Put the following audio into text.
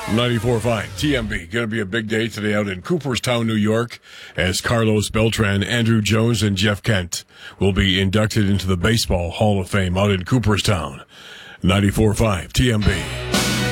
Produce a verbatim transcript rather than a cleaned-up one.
ninety-four point five T M B. Going to be a big day today out in Cooperstown, New York, as Carlos Beltran, Andrew Jones, and Jeff Kent will be inducted into the Baseball Hall of Fame out in Cooperstown. ninety-four point five T M B.